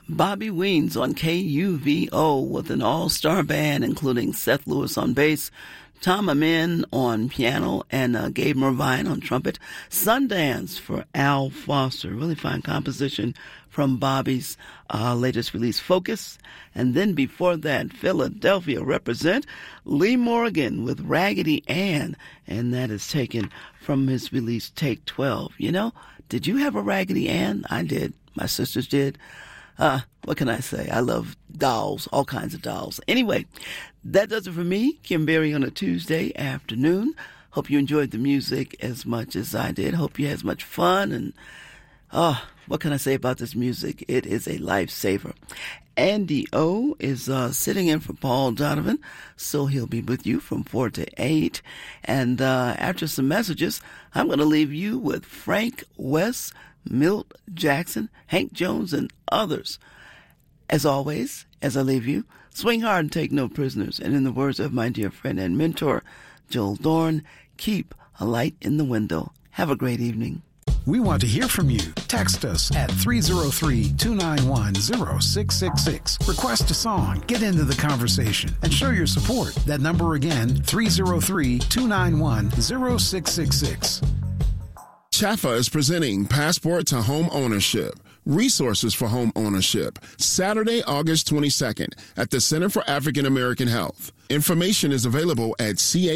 Bobby Weens on KUVO with an all-star band including Seth Lewis on bass, Tom Amin on piano, and Gabe Mervine on trumpet. Sundance for Al Foster. Really fine composition from Bobby's latest release, Focus. And then before that, Philadelphia represent Lee Morgan with Raggedy Ann. And that is taken from his release, Take 12. You know, did you have a Raggedy Ann? I did. My sisters did. What can I say? I love dolls, all kinds of dolls. Anyway, that does it for me, Kim Berry, on a Tuesday afternoon. Hope you enjoyed the music as much as I did. Hope you had as much fun. And, what can I say about this music? It is a lifesaver. Andy O is sitting in for Paul Donovan, so he'll be with you from 4 to 8. And after some messages, I'm going to leave you with Frank West, Milt Jackson, Hank Jones, and others. As always, as I leave you, swing hard and take no prisoners. And in the words of my dear friend and mentor, Joel Dorn, keep a light in the window. Have a great evening. We want to hear from you. Text us at 303-291-0666. Request a song, get into the conversation, and show your support. That number again, 303-291-0666. Chafa is presenting Passport to Home Ownership, Resources for Home Ownership, Saturday, August 22nd at the Center for African American Health. Information is available at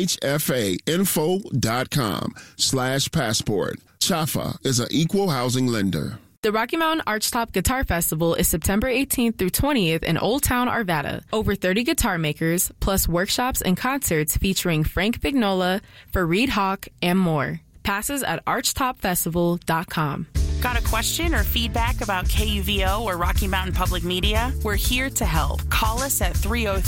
chfainfo.com/passport. Chafa is an equal housing lender. The Rocky Mountain Archtop Guitar Festival is September 18th through 20th in Old Town, Arvada. Over 30 guitar makers, plus workshops and concerts featuring Frank Vignola, Fareed Hawk, and more. Passes at archtopfestival.com. Got a question or feedback about KUVO or Rocky Mountain Public Media? We're here to help. Call us at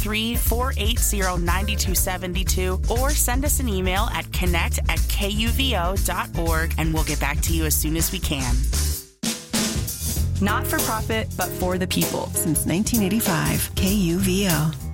303-480-9272 or send us an email at connect@kuvo.org and we'll get back to you as soon as we can. Not for profit, but for the people. Since 1985, KUVO.